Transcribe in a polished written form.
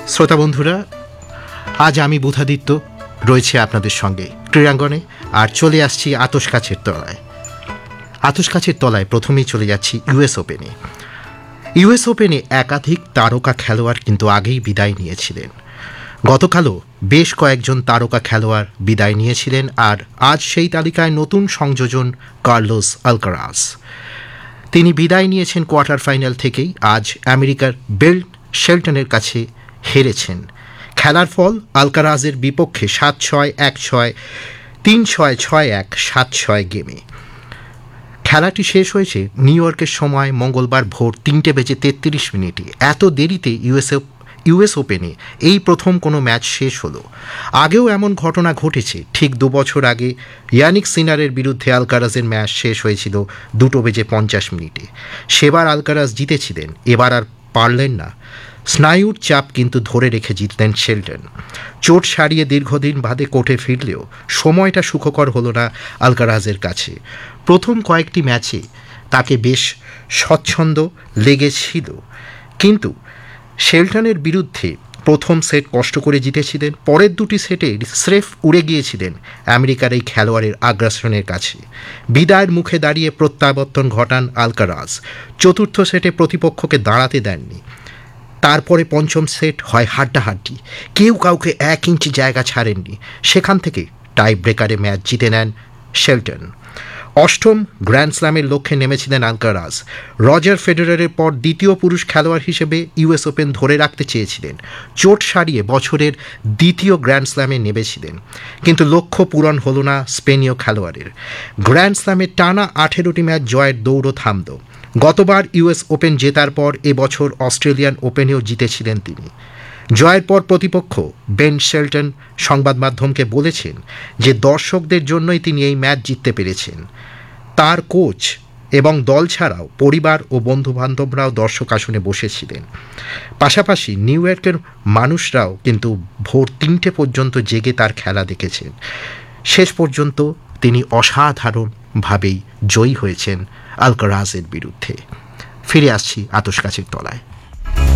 শ্রোতা বন্ধুরা, আজ আমি বুধাদিত্য রয়েছে আপনাদের সঙ্গে ক্রীড়াঙ্গনে, আর চলে আসছি আতশ কাচের তলায়। আতশ কাচের তলায় প্রথমেই চলে যাচ্ছি ইউএস ওপেনে। ইউএস ওপেনে একাধিক তারকা খেলোয়াড় কিন্তু আগেই বিদায় নিয়েছিলেন। গতকালও বেশ কয়েকজন তারকা খেলোয়াড় বিদায় নিয়েছিলেন, আর আজ সেই তালিকায় নতুন সংযোজন কার্লোস আলকারাজ। তিনি বিদায় নিয়েছেন কোয়ার্টার ফাইনাল থেকেই। আজ আমেরিকার বিল শেলটনের কাছে হেরেছেন। খেলার ফল আলকারাজের বিপক্ষে 7-6, 1-6, 3-6, 6-1, 7-6 গেমে। খেলাটি শেষ হয়েছে নিউ ইয়র্কের সময় মঙ্গলবার ভোর 3:33। এত দেরিতে ইউএস ওপেনে এই প্রথম কোনো ম্যাচ শেষ হলো। আগেও এমন ঘটনা ঘটেছে। ঠিক 2 বছর আগে ইয়ানিক সিনারের বিরুদ্ধে আলকারাজের ম্যাচ শেষ হয়েছিল 2:50। সেবার আলকারাজ জিতেছিলেন, এবার আর পারলেন না। স্নায়ুর চাপ কিন্তু ধরে রেখে জিতলেন শেলটন। চোট সারিয়ে দীর্ঘদিন বাদে কোর্টে ফিরলেও সময়টা সুখকর হলো না আলকারাজের কাছে। প্রথম কয়েকটি ম্যাচে তাকে বেশ স্বচ্ছন্দ লেগেছিল, কিন্তু শেলটনের বিরুদ্ধে প্রথম সেট কষ্ট করে জিতেছিলেন। পরের দুটি সেটে স্রেফ উড়ে গিয়েছিলেন আমেরিকার এই খেলোয়াড়ের আগ্রাসনের কাছে। বিদায়ের মুখে দাঁড়িয়ে প্রত্যাবর্তন ঘটান আলকারাজ। চতুর্থ সেটে প্রতিপক্ষকে দাঁড়াতে দেননি। তারপরে পঞ্চম সেট হয় হাড্ডাহাড্ডি, কেউ কাউকে 1 ইঞ্চি জায়গা ছাড়েননি। সেখান থেকে টাই ব্রেকারে ম্যাচ জিতে নেন শেলটন। অষ্টম গ্র্যান্ড স্ল্যামের লক্ষ্যে নেমেছিলেন আলকারাজ। রজার ফেডারারের পর দ্বিতীয় পুরুষ খেলোয়াড় হিসেবে ইউএস ওপেন ধরে রাখতে চেয়েছিলেন। চোট সারিয়ে বছরের দ্বিতীয় গ্র্যান্ড স্ল্যামে নেমেছিলেন, কিন্তু লক্ষ্য পূরণ হলো না স্পেনীয় খেলোয়াড়ের। গ্র্যান্ড স্ল্যামে টানা 18টি ম্যাচ জয়ের দৌড়ও থামল। গতবার ইউএস ওপেন জেতার পর এবছর অস্ট্রেলিয়ান ওপেনেও জিতেছিলেন তিনি। জয়ের পর প্রতিপক্ষ বেন শেলটন সংবাদ মাধ্যমকে বলেছেন যে দর্শকদের জন্যই তিনি এই ম্যাচ জিততে পেরেছেন। তার কোচ এবং দল ছাড়াও পরিবার ও বন্ধুবান্ধবরাও দর্শক আসনে বসেছিলেন। পাশাপাশি নিউ ইয়র্কের মানুষরাও কিন্তু ভোর 3টে পর্যন্ত জেগে তার খেলা দেখেছেন। শেষ পর্যন্ত তিনি অসাধারণভাবেই জয়ী হয়েছেন আলকারাজের বিরুদ্ধে। ফিরে আসছি আতশ কাচের তলায়।